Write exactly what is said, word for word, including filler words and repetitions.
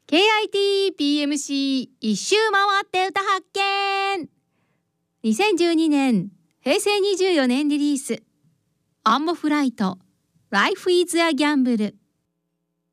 ケーアイティーピーエムシー 一周回って歌発見。にせんじゅうにねんへいせいにじゅうよねんリリース、アンモフライト Life is a Gamble。